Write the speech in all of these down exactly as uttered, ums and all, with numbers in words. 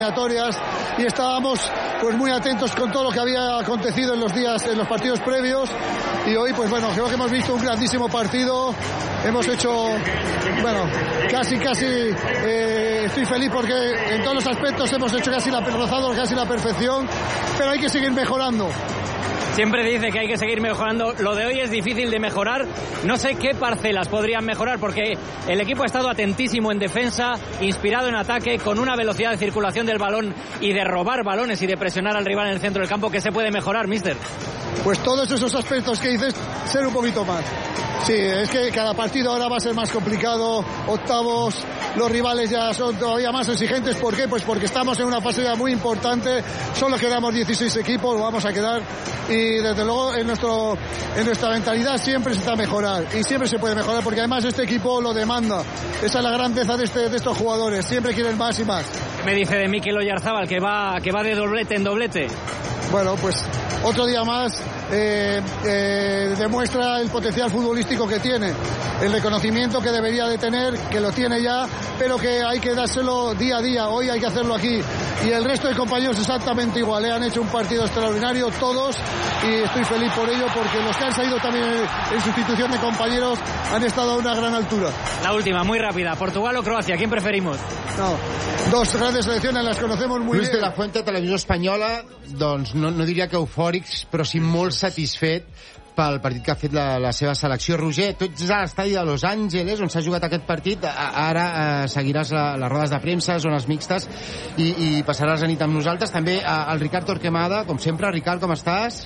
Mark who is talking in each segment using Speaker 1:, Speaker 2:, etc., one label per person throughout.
Speaker 1: y estábamos pues muy atentos con todo lo que había acontecido en los días, en los partidos previos, y hoy pues bueno, creo que hemos visto un grandísimo partido, hemos hecho, bueno, casi casi eh, estoy feliz porque en todos los aspectos hemos hecho casi la, rozado casi la perfección, pero hay que seguir mejorando.
Speaker 2: Siempre dice que hay que seguir mejorando. Lo de hoy es difícil de mejorar. No sé qué parcelas podrían mejorar, porque el equipo ha estado atentísimo en defensa, inspirado en ataque, con una velocidad de circulación del balón y de robar balones y de presionar al rival en el centro del campo. ¿Qué se puede mejorar, mister?
Speaker 1: Pues todos esos aspectos que dices, ser un poquito más. Sí, es que cada partido ahora va a ser más complicado, octavos, los rivales ya son todavía más exigentes. ¿Por qué? Pues porque estamos en una fase ya muy importante, solo quedamos dieciséis equipos, vamos a quedar, y desde luego en nuestro en nuestra mentalidad siempre se está a mejorar, y siempre se puede mejorar, porque además este equipo lo demanda. Esa es la grandeza de, este, de estos jugadores, siempre quieren más y más.
Speaker 2: Me dice de Mikel Oyarzabal que va, que va de doblete en doblete.
Speaker 1: Bueno, pues otro día más eh, eh, demuestra el potencial futbolístico que tiene, el reconocimiento que debería de tener, que lo tiene ya, pero que hay que dárselo día a día. Hoy hay que hacerlo aquí, y el resto de compañeros exactamente igual, ¿eh? Han hecho un partido extraordinario todos, y estoy feliz por ello, porque los que han salido también en, en sustitución de compañeros han estado a una gran altura.
Speaker 2: La última, muy rápida, ¿Portugal o Croacia? ¿Quién preferimos?
Speaker 1: No, dos grandes selecciones, las conocemos muy
Speaker 3: Luis
Speaker 1: bien.
Speaker 3: de la Fuente, Televisió Espanyola, doncs no, no diria que eufòrics, però sí molt satisfet pel partit que ha fet la, la seva selecció. Roger, tu ets a l'estadi de Los Angeles, on s'ha jugat aquest partit. Ara eh, seguiràs la, les rodes de premsa, zones mixtes, i, i passaràs la nit amb nosaltres. També eh, el Ricard Torquemada, com sempre. Ricard, com estàs?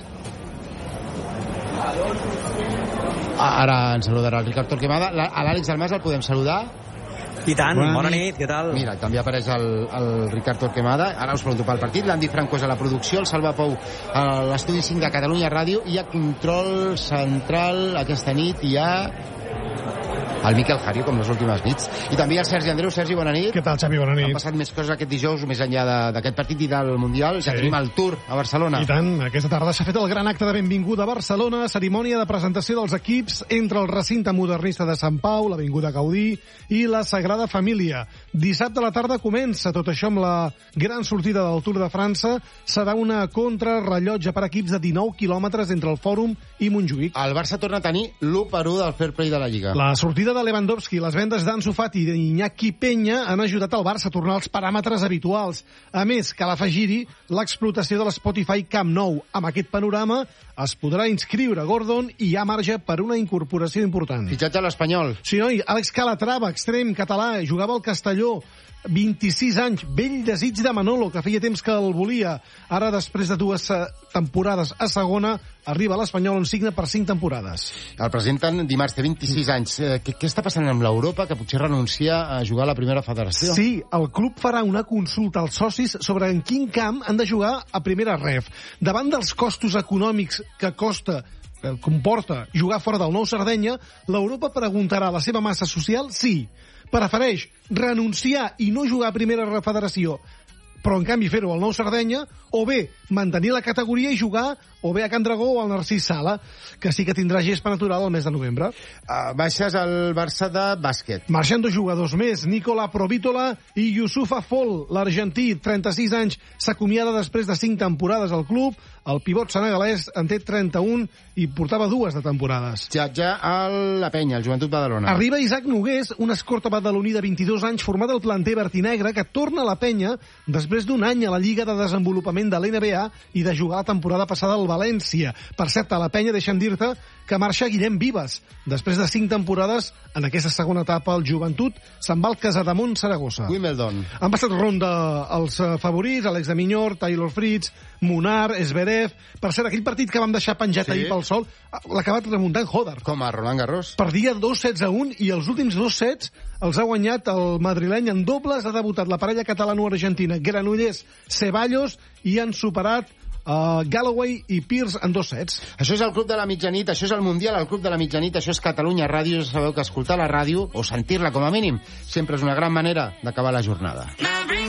Speaker 3: Ara ens saludarà el Ricard Torquemada. A l'Àlex Dalmas el podem saludar?
Speaker 4: I tant, bona, bona nit. nit, què tal?
Speaker 3: Mira, també apareix el, el Ricard Torquemada. Ara us pregunto pel partit. L'Andy Franco és a la producció, el Salva Pou a l'estudi cinc de Catalunya Ràdio, i a control central aquesta nit hi ha el Miquel Jario, com les últimes nits, i també hi ha el Sergi Andreu. Sergi, bona nit.
Speaker 5: Què tal, Xavi? Bona nit.
Speaker 3: Han passat més coses aquest dijous, més enllà d'aquest partit i del Mundial. Ja sí. Tenim el Tour a Barcelona.
Speaker 5: I tant, aquesta tarda s'ha fet el gran acte de benvinguda a Barcelona, cerimònia de presentació dels equips entre el recinte modernista de Sant Pau, l'Avinguda Gaudí i la Sagrada Família. Dissabte a la tarda comença tot això amb la gran sortida del Tour de França. Serà una contrarrellotge per equips de dinou quilòmetres entre el Fòrum i Montjuïc.
Speaker 3: El Barça torna a tenir l'u per u del fair play de la Lliga.
Speaker 5: La sortida de Lewandowski, les vendes d'Ansu Fati i d'Iñaki Peña han ajudat el Barça a tornar als paràmetres habituals. A més, cal afegir-hi l'explotació de l'Spotify Camp Nou. Amb aquest panorama es podrà inscriure Gordon i hi ha marge per una incorporació important.
Speaker 3: Fitxatge a l'Espanyol.
Speaker 5: Sí, noi, Àlex Calatrava, extrem català, jugava al Castelló, vint-i-sis anys, vell desig de Manolo, que feia temps que el volia. Ara, després de dues temporades a segona, arriba a l'Espanyol, on signa per cinc temporades.
Speaker 3: El presenten dimarts, té vint-i-sis anys. Eh, què, què està passant amb l'Europa, que potser renuncia a jugar a la primera federació?
Speaker 5: Sí, el club farà una consulta als socis sobre en quin camp han de jugar a primera ref. Davant dels costos econòmics que costa que comporta jugar fora del Nou Sardenya, l'Europa preguntarà a la seva massa social si prefereix renunciar i no jugar a primera federació, però en canvi fer-ho al Nou Sardenya, o bé mantenir la categoria i jugar o bé a Can Dragó o al Narcís Sala, que sí que tindrà gespa natural el mes de novembre.
Speaker 3: Uh, baixes al Barça de bàsquet.
Speaker 5: Marxant dos jugadors més, Nicola Provítola i Youssoufa Fall, l'argentí, trenta-sis anys, s'acomiada després de cinc temporades al club. El pivot senegalès en té trenta-un i portava dues de temporades.
Speaker 3: Ja, ja a la Penya, el Joventut Badalona.
Speaker 5: Arriba Isaac Nogués, un escorta badaloní de vint-i-dos anys format al planter vertinegre, que torna a la Penya després d'un any a la Lliga de Desenvolupament de l'N B A i de jugar la temporada passada al València. Per cert, a la Penya deixa'm dir-te que marxa Guillem Vives. Després de cinc temporades, en aquesta segona etapa, el Joventut se'n va al Casademont Saragossa.
Speaker 3: Wimbledon.
Speaker 5: Han passat ronda els favorits, Alex de Minyort, Taylor Fritz, Munar, Zverev. Per cert, aquell partit que vam deixar penjat sí. ahir pel sol, l'ha acabat remuntant Hodar.
Speaker 3: Com a Roland Garros.
Speaker 5: Perdia dos sets a un i els últims dos sets els ha guanyat el madrileny en dobles. Ha debutat la parella catalano-argentina Granollers, Ceballos, i han superat Uh, Galloway i Pierce en dos sets.
Speaker 3: Això és el Club de la Mitjanit, això és el Mundial, el Club de la Mitjanit, això és Catalunya Ràdio. Ja sabeu que escoltar la ràdio, o sentir-la com a mínim, sempre és una gran manera d'acabar la jornada.